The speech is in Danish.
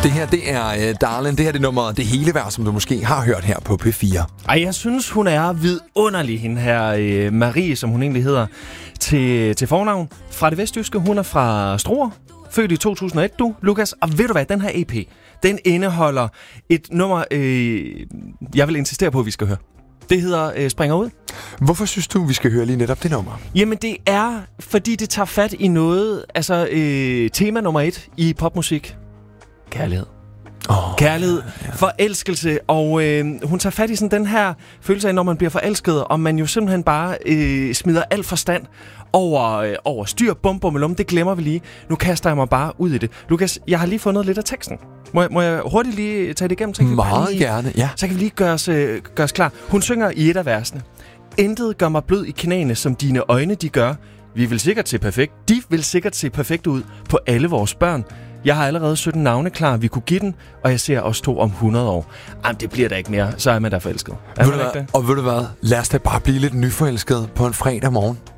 Det her, det er Darling. Det her, det nummer Det hele værd, som du måske har hørt her på P4. Ej, jeg synes, hun er vidunderlig, hende her Marie, som hun egentlig hedder, til fornavn. Fra det vestjyske, hun er fra Struer. Født i 2001, du, Lukas. Og ved du hvad, den her EP, den indeholder et nummer, jeg vil insistere på, at vi skal høre. Det hedder Springer ud. Hvorfor synes du, vi skal høre lige netop det nummer? Jamen, det er, fordi det tager fat i noget, altså tema nummer 1 i popmusik. Kærlighed. Kærlighed, forelskelse, og hun tager fat i sådan den her følelse af, når man bliver forelsket, og man jo simpelthen bare smider al forstand over styr, bum, det glemmer vi lige. Nu kaster jeg mig bare ud i det. Lukas, jeg har lige fundet lidt af teksten. Må jeg hurtigt lige tage det igennem? Så meget gerne, ja. Så kan vi lige gøre os klar. Hun synger i et af versene. Intet gør mig blød i knæene, som dine øjne de gør. De vil sikkert se perfekt ud på alle vores børn. Jeg har allerede 17 navne klar, vi kunne give den, og jeg ser os 2 om 100 år. Jamen, det bliver der ikke mere, så er man der forelsket. Og ved du hvad, lad os da bare blive lidt nyforelsket på en fredag morgen.